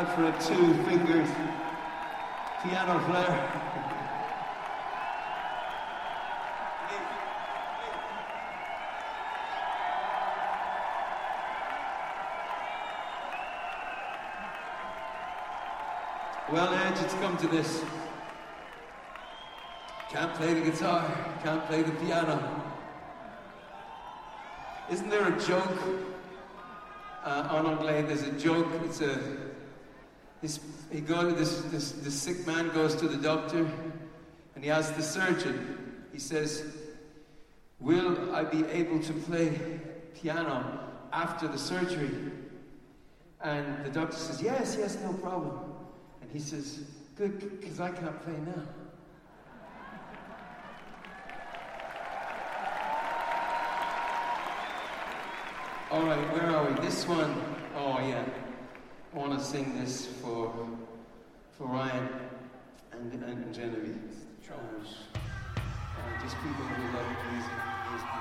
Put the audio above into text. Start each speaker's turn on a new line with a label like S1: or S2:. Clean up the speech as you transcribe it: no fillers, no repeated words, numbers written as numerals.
S1: Alfred Two Fingers piano player. Well, Edge, it's come to this. Can't play the guitar, can't play the piano. Isn't there a joke on Anglais? There's a joke. This sick man goes to the doctor and he asks the surgeon. He says, "Will I be able to play piano after the surgery?" And the doctor says, "Yes, no problem." And he says, "Good, because I can't play now." All right, where are we? This one, oh yeah. I want to sing this for Ryan and Genevieve. Just people who love music.